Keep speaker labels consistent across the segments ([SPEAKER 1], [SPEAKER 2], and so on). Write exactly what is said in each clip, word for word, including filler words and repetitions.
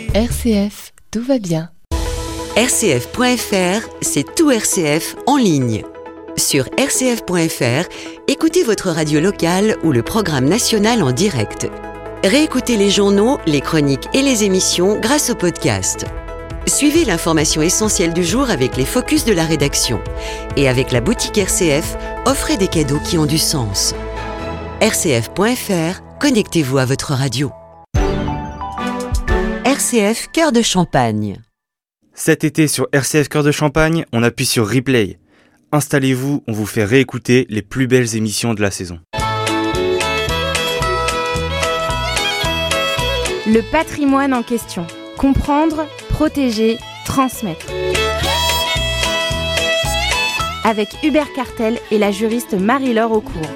[SPEAKER 1] R C F, tout va bien.
[SPEAKER 2] R C F point F R, c'est tout R C F en ligne. Sur R C F point F R, écoutez votre radio locale ou le programme national en direct. Réécoutez les journaux, les chroniques et les émissions grâce au podcast. Suivez l'information essentielle du jour avec les focus de la rédaction. Et avec la boutique R C F, offrez des cadeaux qui ont du sens. R C F point F R, connectez-vous à votre radio. R C F Cœur de Champagne.
[SPEAKER 3] Cet été sur R C F Cœur de Champagne, on appuie sur Replay. Installez-vous, on vous fait réécouter les plus belles émissions de la saison.
[SPEAKER 4] Le patrimoine en question. Comprendre, protéger, transmettre. Avec Hubert Cartel et la juriste Marie-Laure Aucourt.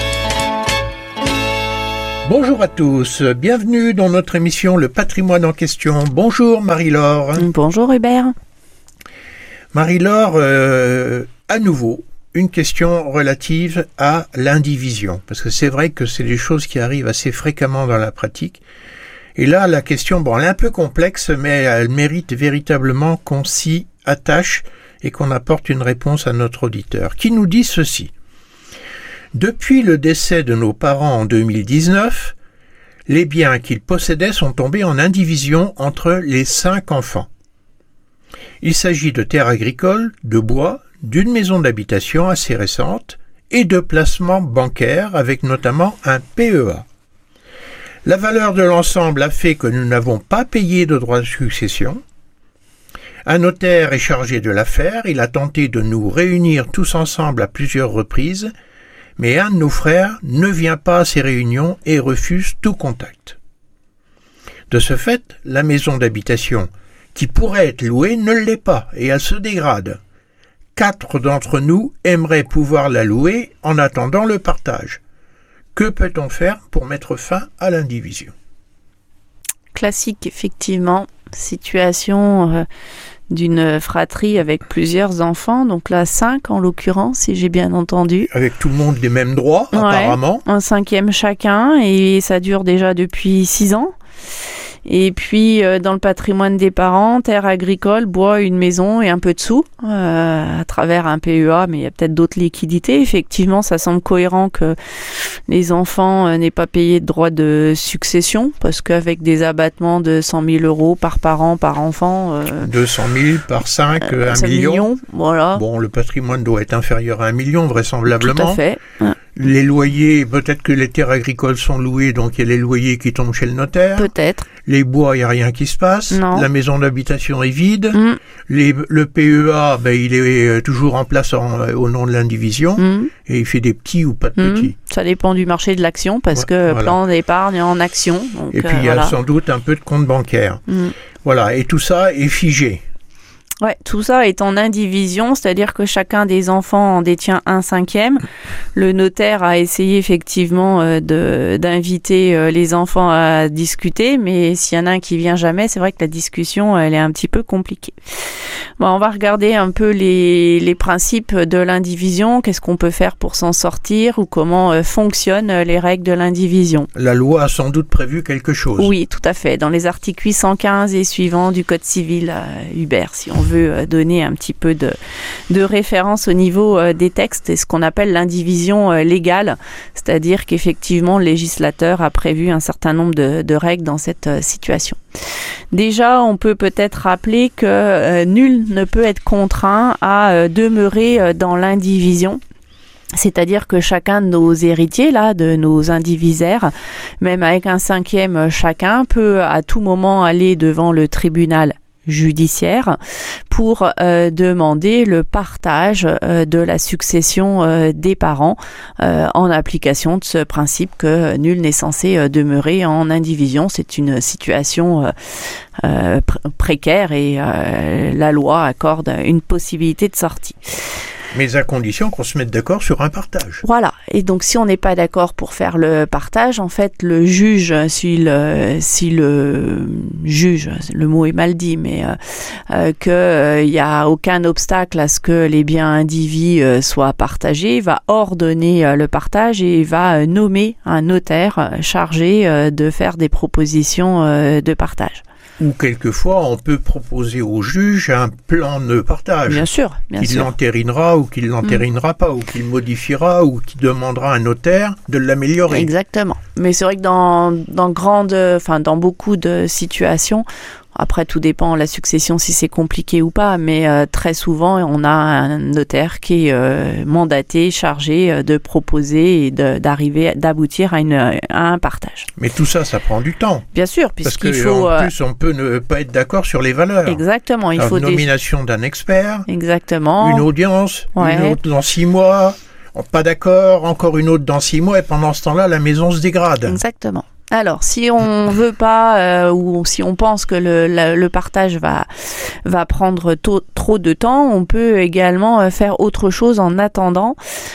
[SPEAKER 5] Bonjour à tous, bienvenue dans notre émission Le patrimoine en question. Bonjour Marie-Laure.
[SPEAKER 4] Bonjour Hubert.
[SPEAKER 5] Marie-Laure, euh, à nouveau, une question relative à l'indivision. Parce que c'est vrai que c'est des choses qui arrivent assez fréquemment dans la pratique. Et là, la question, bon, elle est un peu complexe, mais elle mérite véritablement qu'on s'y attache et qu'on apporte une réponse à notre auditeur, qui nous dit ceci. Depuis le décès de nos parents en deux mille dix-neuf, les biens qu'ils possédaient sont tombés en indivision entre les cinq enfants. Il s'agit de terres agricoles, de bois, d'une maison d'habitation assez récente et de placements bancaires avec notamment un P E A. La valeur de l'ensemble a fait que nous n'avons pas payé de droits de succession. Un notaire est chargé de l'affaire, il a tenté de nous réunir tous ensemble à plusieurs reprises, mais un de nos frères ne vient pas à ces réunions et refuse tout contact. De ce fait, la maison d'habitation, qui pourrait être louée, ne l'est pas et elle se dégrade. Quatre d'entre nous aimeraient pouvoir la louer en attendant le partage. Que peut-on faire pour mettre fin à l'indivision ?
[SPEAKER 6] Classique, effectivement. Situation euh, d'une fratrie avec plusieurs enfants, donc là cinq en l'occurrence, si j'ai bien entendu.
[SPEAKER 5] Avec tout le monde les mêmes droits,
[SPEAKER 6] ouais,
[SPEAKER 5] apparemment.
[SPEAKER 6] Un cinquième chacun, et ça dure déjà depuis six ans. Et puis, euh, dans le patrimoine des parents, terre agricole, bois, une maison et un peu de sous, euh, à travers un P E A, mais il y a peut-être d'autres liquidités. Effectivement, ça semble cohérent que les enfants euh, n'aient pas payé de droit de succession, parce qu'avec des abattements de cent mille euros par parent, par enfant... Euh,
[SPEAKER 5] deux cent mille par cinq,
[SPEAKER 6] euh,
[SPEAKER 5] un million.
[SPEAKER 6] million. Voilà.
[SPEAKER 5] Bon, le patrimoine doit être inférieur à un million, vraisemblablement.
[SPEAKER 6] Tout à fait. Ouais.
[SPEAKER 5] Les loyers, peut-être que les terres agricoles sont louées, donc il y a les loyers qui tombent chez le notaire.
[SPEAKER 6] Peut-être.
[SPEAKER 5] Les bois, il n'y a rien qui se passe.
[SPEAKER 6] Non.
[SPEAKER 5] La maison d'habitation est vide.
[SPEAKER 6] Mm.
[SPEAKER 5] Les, le P E A, ben, il est toujours en place en, au nom de l'indivision. Mm. Et il fait des petits ou pas de
[SPEAKER 6] mm.
[SPEAKER 5] petits.
[SPEAKER 6] Ça dépend du marché de l'action, parce
[SPEAKER 5] ouais,
[SPEAKER 6] que
[SPEAKER 5] voilà.
[SPEAKER 6] Plan d'épargne en action. Donc,
[SPEAKER 5] et puis,
[SPEAKER 6] euh,
[SPEAKER 5] il y a
[SPEAKER 6] voilà.
[SPEAKER 5] sans doute un peu de compte bancaire.
[SPEAKER 6] Mm.
[SPEAKER 5] Voilà. Et tout ça est figé.
[SPEAKER 6] Ouais, tout ça est en indivision, c'est-à-dire que chacun des enfants en détient un cinquième. Le notaire a essayé effectivement euh, de, d'inviter euh, les enfants à discuter, mais s'il y en a un qui vient jamais, c'est vrai que la discussion, elle est un petit peu compliquée. Bon, on va regarder un peu les, les principes de l'indivision, qu'est-ce qu'on peut faire pour s'en sortir ou comment euh, fonctionnent les règles de l'indivision.
[SPEAKER 5] La loi a sans doute prévu quelque chose.
[SPEAKER 6] Oui, tout à fait. Dans les articles huit cent quinze et suivants du Code civil, euh, Hubert, si on veut donner un petit peu de, de référence au niveau euh, des textes et ce qu'on appelle l'indivision euh, légale, c'est-à-dire qu'effectivement le législateur a prévu un certain nombre de, de règles dans cette euh, situation. Déjà, on peut peut-être rappeler que euh, nul ne peut être contraint à euh, demeurer euh, dans l'indivision. C'est-à-dire que chacun de nos héritiers, là, de nos indivisaires, même avec un cinquième chacun, peut à tout moment aller devant le tribunal judiciaire pour euh, demander le partage euh, de la succession euh, des parents euh, en application de ce principe que nul n'est censé euh, demeurer en indivision. C'est une situation euh, euh, pr- précaire et euh, la loi accorde une possibilité de sortie.
[SPEAKER 5] Mais à condition qu'on se mette d'accord sur un partage.
[SPEAKER 6] Voilà. Et donc, si on n'est pas d'accord pour faire le partage, en fait, le juge, si le, si le juge, le mot est mal dit, mais euh, euh, qu'il euh, n'y a aucun obstacle à ce que les biens indivis euh, soient partagés, va ordonner euh, le partage et va euh, nommer un notaire chargé euh, de faire des propositions euh, de partage.
[SPEAKER 5] Ou quelquefois, on peut proposer au juge un plan de partage.
[SPEAKER 6] Bien sûr, bien
[SPEAKER 5] qu'il
[SPEAKER 6] sûr.
[SPEAKER 5] l'entérinera ou qu'il l'entérinera mmh. pas, ou qu'il modifiera ou qu'il demandera à un notaire de l'améliorer.
[SPEAKER 6] Exactement. Mais c'est vrai que dans, dans, grande, enfin, dans beaucoup de situations, après, tout dépend de la succession, si c'est compliqué ou pas, mais euh, très souvent, on a un notaire qui est euh, mandaté, chargé euh, de proposer et de, d'arriver, d'aboutir à, une, à un partage.
[SPEAKER 5] Mais tout ça, ça prend du temps.
[SPEAKER 6] Bien sûr, puisqu'il
[SPEAKER 5] Parce
[SPEAKER 6] faut...
[SPEAKER 5] en
[SPEAKER 6] euh...
[SPEAKER 5] plus, on peut ne pas être d'accord sur les valeurs.
[SPEAKER 6] Exactement. Il
[SPEAKER 5] Alors,
[SPEAKER 6] faut
[SPEAKER 5] une nomination des... d'un expert,
[SPEAKER 6] Exactement.
[SPEAKER 5] une audience,
[SPEAKER 6] ouais.
[SPEAKER 5] une autre dans six mois, pas d'accord, encore une autre dans six mois, et pendant ce temps-là, la maison se dégrade.
[SPEAKER 6] Exactement. Alors, si on veut pas euh, ou si on pense que le, la, le partage va va prendre to- trop de temps, on peut également faire autre chose en attendant,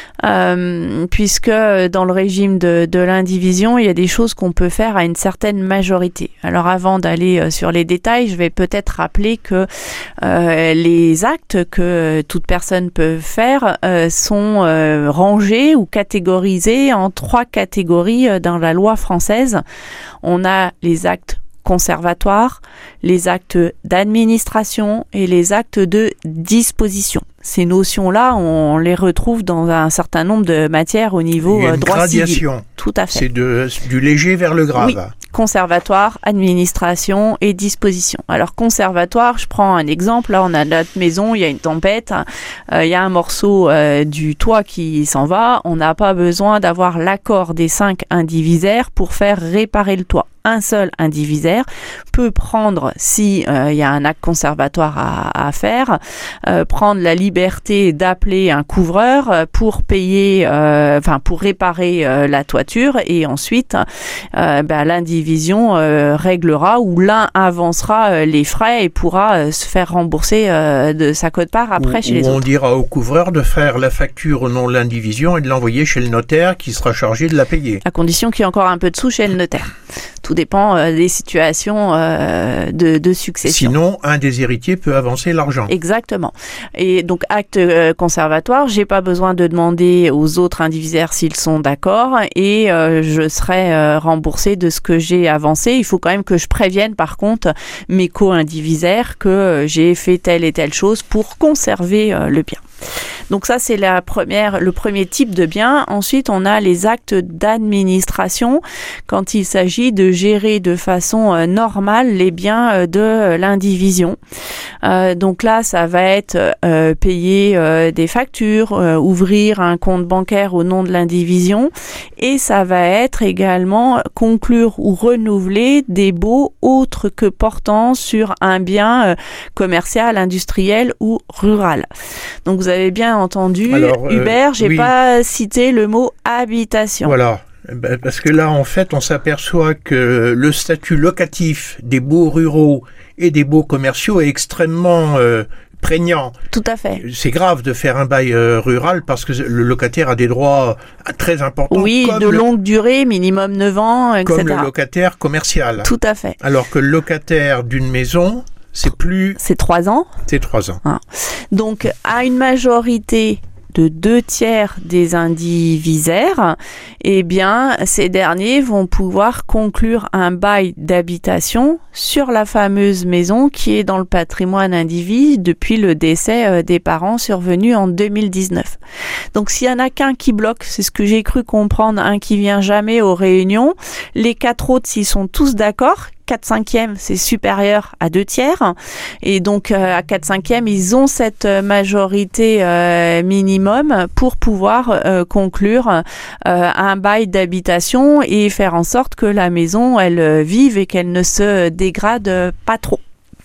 [SPEAKER 6] euh, puisque dans le régime de, de l'indivision, il y a des choses qu'on peut faire à une certaine majorité. Alors, avant d'aller sur les détails, je vais peut-être rappeler que euh, les actes que toute personne peut faire euh, sont euh, rangés ou catégorisés en trois catégories dans la loi française. On a les actes conservatoires, les actes d'administration et les actes de disposition. Ces notions-là, on les retrouve dans un certain nombre de matières au niveau
[SPEAKER 5] euh,
[SPEAKER 6] droit
[SPEAKER 5] gradiation.
[SPEAKER 6] Civil. Tout à fait.
[SPEAKER 5] C'est de, du léger vers le grave.
[SPEAKER 6] Oui, conservatoire, administration et disposition. Alors conservatoire, je prends un exemple. Là, on a notre maison, il y a une tempête, euh, il y a un morceau euh, du toit qui s'en va. On n'a pas besoin d'avoir l'accord des cinq indivisaires pour faire réparer le toit. Un seul indivisaire peut prendre, si euh, il y a un acte conservatoire à, à faire, euh, prendre la liberté d'appeler un couvreur pour payer, euh, enfin pour réparer euh, la toiture, et ensuite euh, ben, l'indivision euh, réglera ou l'un avancera euh, les frais et pourra euh, se faire rembourser euh, de sa quote-part après
[SPEAKER 5] ou,
[SPEAKER 6] chez les
[SPEAKER 5] ou
[SPEAKER 6] autres.
[SPEAKER 5] On dira au couvreur de faire la facture au nom de l'indivision et de l'envoyer chez le notaire qui sera chargé de la payer.
[SPEAKER 6] À condition qu'il y ait encore un peu de sous chez le notaire. Tout dépend euh, des situations euh, de, de succession.
[SPEAKER 5] Sinon, un des héritiers peut avancer l'argent.
[SPEAKER 6] Exactement. Et donc, acte euh, conservatoire, j'ai pas besoin de demander aux autres indivisaires s'ils sont d'accord, et euh, je serai euh, remboursé de ce que j'ai avancé. Il faut quand même que je prévienne, par contre, mes co-indivisaires que euh, j'ai fait telle et telle chose pour conserver euh, le bien. Donc ça, c'est la première, le premier type de bien. Ensuite, on a les actes d'administration quand il s'agit de gérer de façon euh, normale les biens euh, de l'indivision. Euh, donc là, ça va être euh, payer euh, des factures, euh, ouvrir un compte bancaire au nom de l'indivision, et ça va être également conclure ou renouveler des baux autres que portant sur un bien euh, commercial, industriel ou rural. Donc vous avez bien entendu,
[SPEAKER 5] Alors, euh,
[SPEAKER 6] Hubert, j'ai
[SPEAKER 5] oui.
[SPEAKER 6] pas cité le mot habitation.
[SPEAKER 5] Voilà. Parce que là, en fait, on s'aperçoit que le statut locatif des baux ruraux et des baux commerciaux est extrêmement euh, prégnant.
[SPEAKER 6] Tout à fait.
[SPEAKER 5] C'est grave de faire un bail euh, rural parce que le locataire a des droits très importants.
[SPEAKER 6] Oui,
[SPEAKER 5] comme
[SPEAKER 6] de
[SPEAKER 5] le,
[SPEAKER 6] longue durée, minimum neuf ans, et cetera.
[SPEAKER 5] Comme le locataire commercial.
[SPEAKER 6] Tout à fait.
[SPEAKER 5] Alors que le locataire d'une maison, c'est plus...
[SPEAKER 6] C'est trois ans.
[SPEAKER 5] C'est trois ans.
[SPEAKER 6] Ah. Donc, à une majorité de deux tiers des indivisaires, eh bien, ces derniers vont pouvoir conclure un bail d'habitation sur la fameuse maison qui est dans le patrimoine indivis depuis le décès des parents survenu en deux mille dix-neuf. Donc, s'il y en a qu'un qui bloque, c'est ce que j'ai cru comprendre, un qui vient jamais aux réunions, les quatre autres, s'ils sont tous d'accord, quatre cinquièmes, c'est supérieur à deux tiers. Et donc, euh, à quatre cinquièmes, ils ont cette majorité euh, minimum pour pouvoir euh, conclure euh, un bail d'habitation et faire en sorte que la maison, elle vive et qu'elle ne se dégrade pas trop.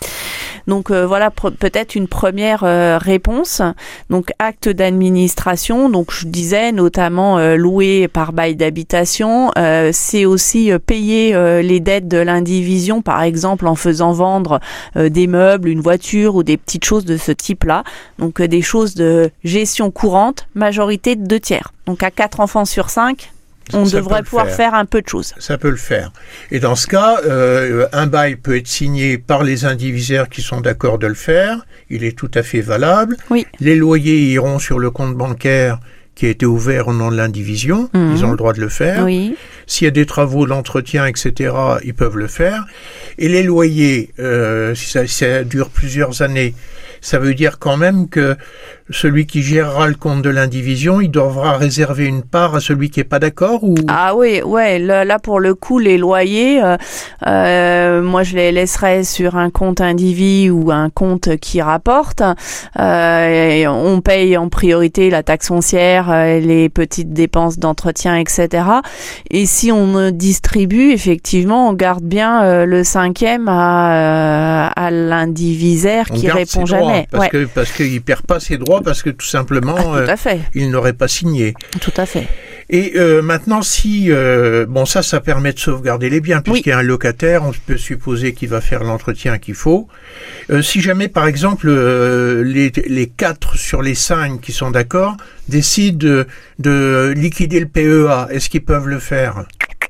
[SPEAKER 6] Donc euh, voilà pr- peut-être une première euh, réponse. Donc acte d'administration, donc je disais notamment euh, louer par bail d'habitation, euh, c'est aussi euh, payer euh, les dettes de l'indivision, par exemple en faisant vendre euh, des meubles, une voiture ou des petites choses de ce type-là. Donc euh, des choses de gestion courante, majorité de deux tiers. Donc à quatre enfants sur cinq, on
[SPEAKER 5] Ça
[SPEAKER 6] devrait pouvoir faire. faire un peu de choses.
[SPEAKER 5] Ça peut le faire. Et dans ce cas, euh, un bail peut être signé par les indivisaires qui sont d'accord de le faire. Il est tout à fait valable.
[SPEAKER 6] Oui.
[SPEAKER 5] Les loyers iront sur le compte bancaire qui a été ouvert au nom de l'indivision. Mmh. Ils ont le droit de le faire.
[SPEAKER 6] Oui.
[SPEAKER 5] S'il y a des travaux d'entretien, et cetera, ils peuvent le faire. Et les loyers, euh, si ça, ça dure plusieurs années, ça veut dire quand même que celui qui gérera le compte de l'indivision, il devra réserver une part à celui qui n'est pas d'accord ou...
[SPEAKER 6] Ah oui, ouais, là, là pour le coup, les loyers, euh, euh, moi je les laisserais sur un compte indivi ou un compte qui rapporte. Euh, et on paye en priorité la taxe foncière, euh, les petites dépenses d'entretien, et cetera. Et si on distribue, effectivement, on garde bien euh, le cinquième à, euh, à l'indivisaire
[SPEAKER 5] on
[SPEAKER 6] qui
[SPEAKER 5] garde
[SPEAKER 6] répond
[SPEAKER 5] ses droits,
[SPEAKER 6] jamais.
[SPEAKER 5] Parce
[SPEAKER 6] ouais.
[SPEAKER 5] que parce qu'il ne perd pas ses droits, parce que tout simplement,
[SPEAKER 6] ah, tout à fait.
[SPEAKER 5] euh, il n'aurait pas signé.
[SPEAKER 6] Tout à fait.
[SPEAKER 5] Et euh, maintenant, si... Euh, bon, ça, ça permet de sauvegarder les biens, puisqu'il oui. y a un locataire, on peut supposer qu'il va faire l'entretien qu'il faut. Euh, si jamais, par exemple, euh, les, les quatre sur les cinq qui sont d'accord décident de, de liquider le P E A, est-ce qu'ils peuvent le faire ?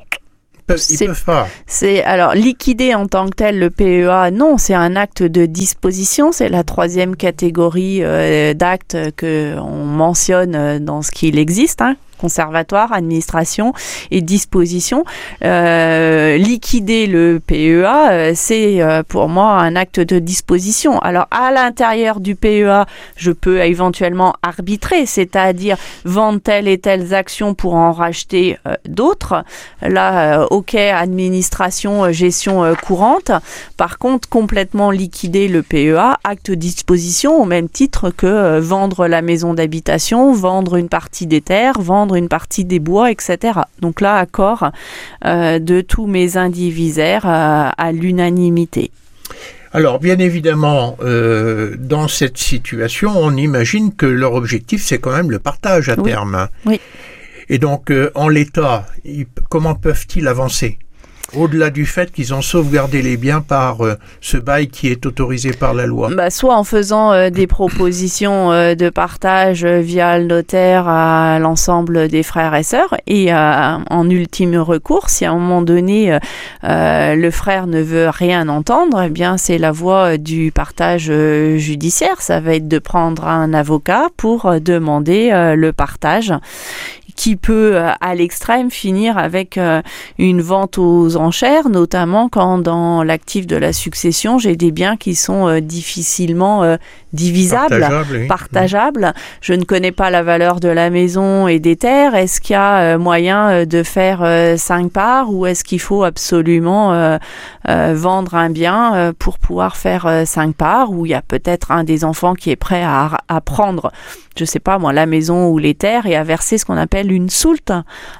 [SPEAKER 5] Ils c'est, peuvent pas.
[SPEAKER 6] C'est, alors, liquider en tant que tel le P E A, non, c'est un acte de disposition. C'est la troisième catégorie euh, d'actes qu'on mentionne dans ce qu'il existe, hein. Conservatoire, administration et disposition. Euh, liquider le P E A, euh, c'est euh, pour moi un acte de disposition. Alors, à l'intérieur du P E A, je peux éventuellement arbitrer, c'est-à-dire vendre telle et telle action pour en racheter euh, d'autres. Là, euh, ok, administration, euh, gestion euh, courante. Par contre, complètement liquider le P E A, acte de disposition au même titre que euh, vendre la maison d'habitation, vendre une partie des terres, vendre une partie des bois, et cetera. Donc là, accord euh, de tous mes indivisaires euh, à l'unanimité.
[SPEAKER 5] Alors, bien évidemment, euh, dans cette situation, on imagine que leur objectif, c'est quand même le partage à
[SPEAKER 6] oui.
[SPEAKER 5] terme.
[SPEAKER 6] Oui.
[SPEAKER 5] Et donc, euh, en l'état, ils, comment peuvent-ils avancer ? Au-delà du fait qu'ils ont sauvegardé les biens par euh, ce bail qui est autorisé par la loi.
[SPEAKER 6] Bah, soit en faisant euh, des propositions euh, de partage euh, via le notaire à l'ensemble des frères et sœurs, et euh, en ultime recours, si à un moment donné euh, euh, le frère ne veut rien entendre, eh bien c'est la voie du partage euh, judiciaire. Ça va être de prendre un avocat pour euh, demander euh, le partage, qui peut, à l'extrême, finir avec euh, une vente aux enchères, notamment quand dans l'actif de la succession, j'ai des biens qui sont euh, difficilement euh, divisables,
[SPEAKER 5] partageables. Oui.
[SPEAKER 6] partageables. Je ne connais pas la valeur de la maison et des terres. Est-ce qu'il y a euh, moyen euh, de faire euh, cinq parts ou est-ce qu'il faut absolument euh, euh, vendre un bien euh, pour pouvoir faire euh, cinq parts, ou il y a peut-être un des enfants qui est prêt à, à prendre, je sais pas moi, la maison ou les terres et à verser ce qu'on appelle une soulte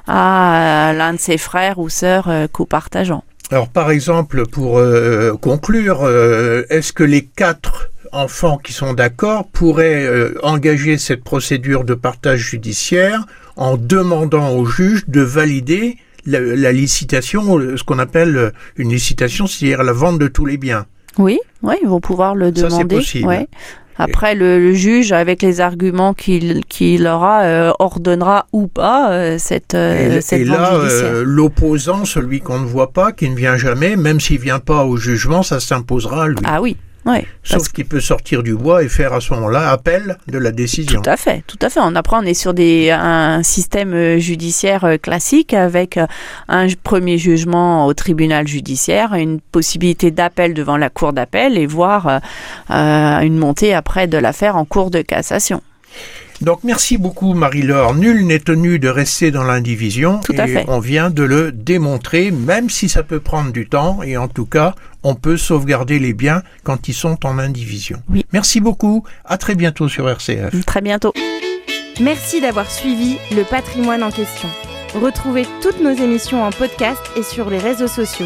[SPEAKER 6] à l'un de ses frères ou sœurs euh, copartageants.
[SPEAKER 5] Alors par exemple, pour euh, conclure, euh, est-ce que les quatre enfants qui sont d'accord pourraient euh, engager cette procédure de partage judiciaire en demandant au juge de valider la, la licitation, ce qu'on appelle une licitation, c'est-à-dire la vente de tous les biens?
[SPEAKER 6] Oui, oui, ils vont pouvoir le demander.
[SPEAKER 5] Ça, c'est possible.
[SPEAKER 6] Ouais. Après, le, le juge, avec les arguments qu'il, qu'il aura, euh, ordonnera ou pas euh, cette, euh,
[SPEAKER 5] et,
[SPEAKER 6] cette
[SPEAKER 5] et
[SPEAKER 6] vente
[SPEAKER 5] là,
[SPEAKER 6] judiciaire.
[SPEAKER 5] Euh, l'opposant, celui qu'on ne voit pas, qui ne vient jamais, même s'il ne vient pas au jugement, ça s'imposera à lui.
[SPEAKER 6] Ah oui. Ouais,
[SPEAKER 5] Sauf qu'il peut sortir du bois et faire à ce moment-là appel de la décision.
[SPEAKER 6] Tout à fait, tout à fait. On apprend, on est sur des, un système judiciaire classique avec un premier jugement au tribunal judiciaire, une possibilité d'appel devant la cour d'appel et voire euh, une montée après de l'affaire en cour de cassation.
[SPEAKER 5] Donc merci beaucoup Marie-Laure. Nul n'est tenu de rester dans l'indivision.
[SPEAKER 6] Tout à
[SPEAKER 5] et
[SPEAKER 6] fait.
[SPEAKER 5] On vient de le démontrer, même si ça peut prendre du temps. Et en tout cas, on peut sauvegarder les biens quand ils sont en indivision.
[SPEAKER 6] Oui.
[SPEAKER 5] Merci beaucoup. À très bientôt sur R C F.
[SPEAKER 6] Très bientôt.
[SPEAKER 4] Merci d'avoir suivi Le Patrimoine en question. Retrouvez toutes nos émissions en podcast et sur les réseaux sociaux.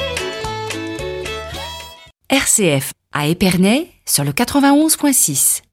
[SPEAKER 1] R C F à Épernay sur le quatre-vingt-onze virgule six.